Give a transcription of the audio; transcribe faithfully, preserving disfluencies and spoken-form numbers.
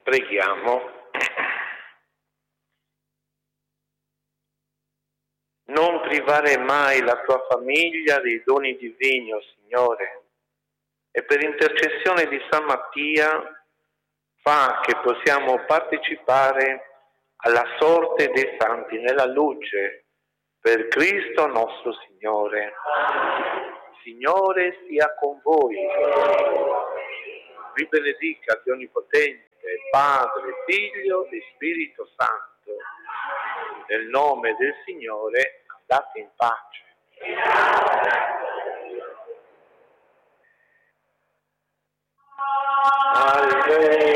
Preghiamo. Non privare mai la tua famiglia dei doni divini, o Signore, e per intercessione di San Mattia fa che possiamo partecipare alla sorte dei santi nella luce, per Cristo nostro Signore. Signore sia con voi. Vi benedica Dio Onnipotente, Padre, Figlio e Spirito Santo. Nel nome del Signore andate in pace. Alleluia.